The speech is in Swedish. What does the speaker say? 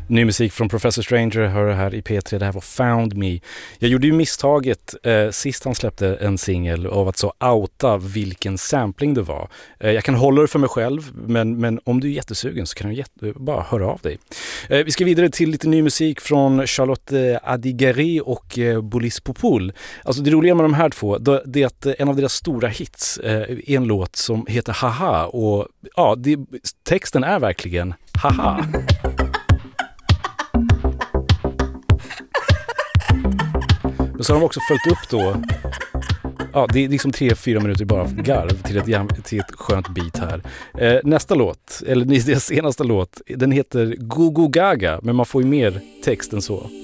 Ny musik från Professor Stranger hör här i P3. Det här var Found Me. Jag gjorde ju misstaget sist han släppte en singel av att så outa vilken sampling det var. Jag kan hålla det för mig själv, men om du är jättesugen så kan du bara höra av dig. Vi ska vidare till lite ny musik från Charlotte Adigéry och Bolis Popul. Alltså det roliga med de här två, det är att en av deras stora hits är en låt som heter Haha, och ja, texten är verkligen haha. Och så har de också följt upp då. Ja, det är liksom 3-4 minuter bara garv till ett skönt beat här. Nästa låt, eller deras senaste låt, den heter Go Go Gaga, men man får ju mer text än så.